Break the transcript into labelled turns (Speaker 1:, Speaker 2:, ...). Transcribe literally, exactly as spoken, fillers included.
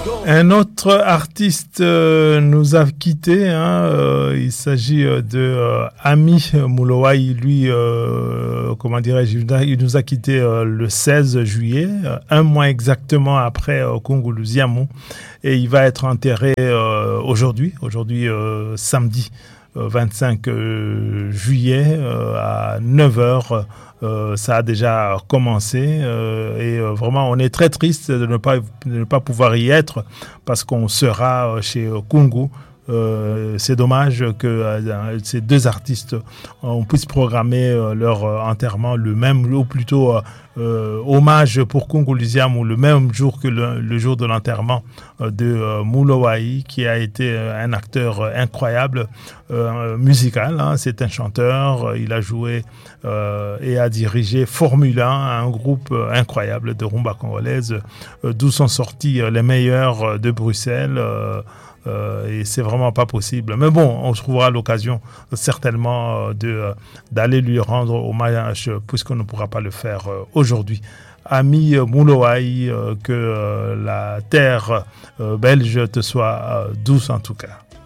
Speaker 1: Un autre artiste euh, nous a quittés. Hein, euh, il s'agit de euh, Ami Mulowai. Lui, euh, comment dirais-je, il nous a quittés euh, le seize juillet, euh, un mois exactement après euh, Kungulu Ziamou. Et il va être enterré euh, aujourd'hui, aujourd'hui euh, samedi euh, vingt-cinq euh, juillet euh, à neuf heures. Euh, ça a déjà commencé euh, et euh, vraiment on est très triste de ne pas, de ne pas pouvoir y être parce qu'on sera chez Kungu. Euh, c'est dommage que euh, ces deux artistes euh, on puisse programmer euh, leur euh, enterrement le même, ou plutôt euh, euh, hommage pour Kungulu Ziamou le même jour que le, le jour de l'enterrement euh, de euh, Mulowai, qui a été euh, un acteur euh, incroyable euh, musical, hein, c'est un chanteur, euh, il a joué euh, et a dirigé Formule un, un groupe euh, incroyable de rumba congolaise euh, d'où sont sortis euh, les meilleurs de Bruxelles. euh, Euh, et c'est vraiment pas possible. Mais bon, on trouvera l'occasion euh, certainement euh, de, euh, d'aller lui rendre hommage euh, puisqu'on ne pourra pas le faire euh, aujourd'hui. Ami euh, Mulowai, euh, que euh, la terre euh, belge te soit euh, douce en tout cas.